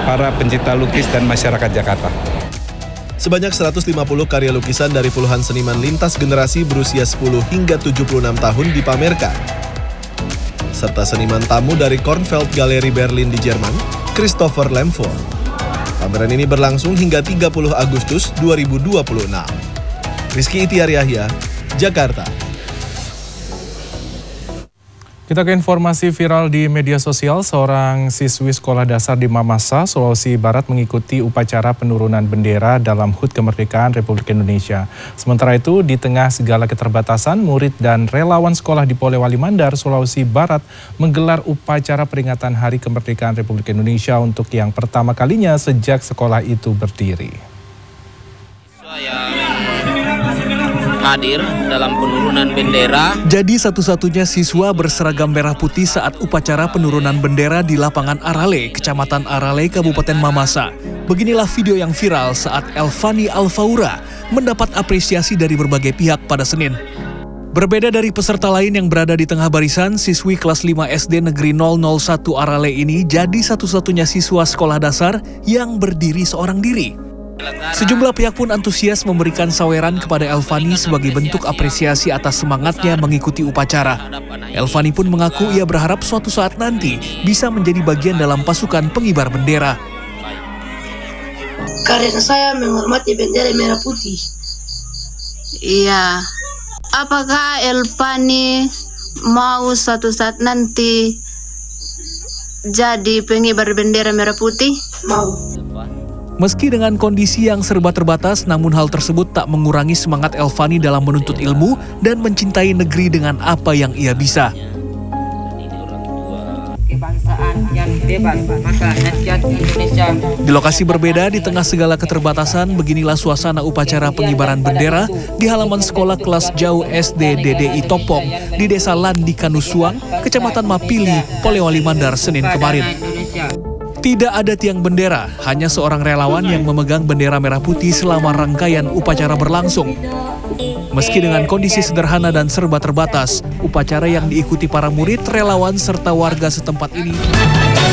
para pencinta lukis dan masyarakat Jakarta. Sebanyak 150 karya lukisan dari puluhan seniman lintas generasi berusia 10 hingga 76 tahun dipamerkan. Serta seniman tamu dari Kornfeld Gallery Berlin di Jerman, Christopher Lemvold. Pameran ini berlangsung hingga 30 Agustus 2026. Rizky Itiar Yahya, Jakarta. Kita ke informasi viral di media sosial. Seorang siswi sekolah dasar di Mamasa, Sulawesi Barat mengikuti upacara penurunan bendera dalam HUT Kemerdekaan Republik Indonesia. Sementara itu, di tengah segala keterbatasan, murid dan relawan sekolah di Polewali Mandar, Sulawesi Barat menggelar upacara peringatan Hari Kemerdekaan Republik Indonesia untuk yang pertama kalinya sejak sekolah itu berdiri. Hadir dalam penurunan bendera. Jadi satu-satunya siswa berseragam merah putih saat upacara penurunan bendera di lapangan Arale, Kecamatan Arale, Kabupaten Mamasa. Beginilah video yang viral saat Elvani Alfaura mendapat apresiasi dari berbagai pihak pada Senin. Berbeda dari peserta lain yang berada di tengah barisan, siswi kelas 5 SD Negeri 001 Arale ini jadi satu-satunya siswa sekolah dasar yang berdiri seorang diri. Sejumlah pihak pun antusias memberikan saweran kepada Elvani sebagai bentuk apresiasi atas semangatnya mengikuti upacara. Elvani pun mengaku ia berharap suatu saat nanti bisa menjadi bagian dalam pasukan pengibar bendera. Karena saya menghormati bendera merah putih. Iya. Apakah Elvani mau suatu saat nanti jadi pengibar bendera merah putih? Mau. Meski dengan kondisi yang serba terbatas, namun hal tersebut tak mengurangi semangat Elvani dalam menuntut ilmu dan mencintai negeri dengan apa yang ia bisa. Kebangsaan yang bebas, maka rakyat Indonesia. Di lokasi berbeda, di tengah segala keterbatasan, beginilah suasana upacara pengibaran bendera di halaman sekolah kelas jauh SD DDI Topong di Desa Landi Kanusuang, Kecamatan Mapili, Polewali Mandar, Senin kemarin. Tidak ada tiang bendera, hanya seorang relawan yang memegang bendera merah putih selama rangkaian upacara berlangsung. Meski dengan kondisi sederhana dan serba terbatas, upacara yang diikuti para murid, relawan, serta warga setempat ini